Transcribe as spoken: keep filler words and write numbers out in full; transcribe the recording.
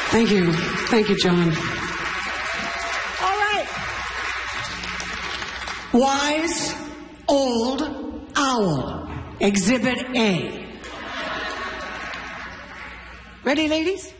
Thank you. Thank you, John. All right. Wise Old Owl, Exhibit A. Ready, ladies?